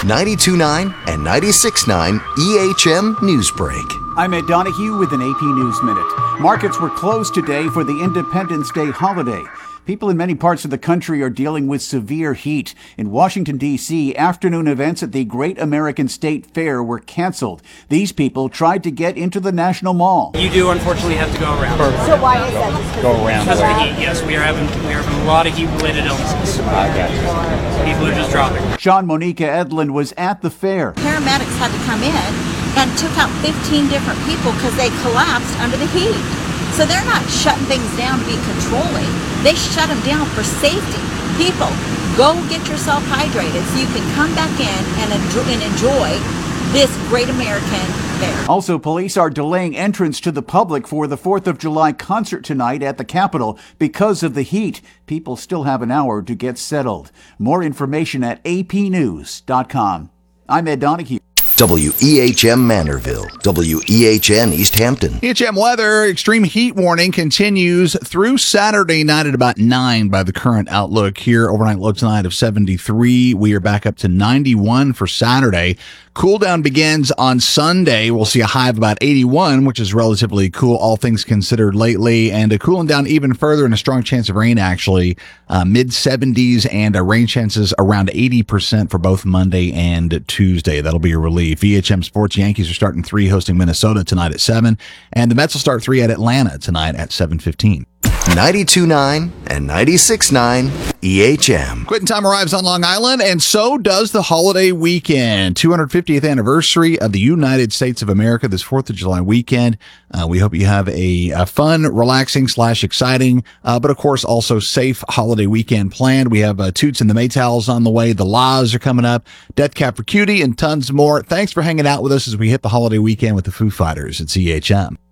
92.9 and 96.9 EHM Newsbreak. I'm Ed Donahue with an AP News Minute. Markets were closed today for the Independence Day holiday. People in many parts of the country are dealing with severe heat. In Washington, D.C., afternoon events at the Great American State Fair were canceled. These people tried to get into the National Mall. You do unfortunately have to go around. So why is that? Go around. Because of the heat, yes. We are having a lot of heat-related illnesses. People are just dropping. Sean Monica Edlin was at the fair. Paramedics had to come in and took out 15 different people because they collapsed under the heat. So they're not shutting things down to be controlling. They shut them down for safety. People, go get yourself hydrated so you can come back in and enjoy this Great American Fair. Also, police are delaying entrance to the public for the 4th of July concert tonight at the Capitol because of the heat. People still have an hour to get settled. More information at apnews.com. I'm Ed Donahue. WEHM Manorville, WEHN East Hampton. EHM weather, extreme heat warning continues through Saturday night at about 9 by the current outlook here. Overnight low tonight of 73. We are back up to 91 for Saturday. Cool down begins on Sunday. We'll see a high of about 81, which is relatively cool, all things considered lately. And cooling down even further and a strong chance of rain, actually. Mid-70s and rain chances around 80% for both Monday and Tuesday. That'll be a relief. EHM Sports, Yankees are starting 3, hosting Minnesota tonight at 7. And the Mets will start 3 at Atlanta tonight at 7:15. 92.9 and 96.9 EHM. Quitting time arrives on Long Island, and so does the holiday weekend. 250th anniversary of the United States of America this 4th of July weekend. We hope you have a fun, relaxing / exciting, but of course also safe holiday weekend planned. We have Toots and the Maytals on the way. The Laws are coming up. Death Cab for Cutie and tons more. Thanks for hanging out with us as we hit the holiday weekend with the Foo Fighters at EHM.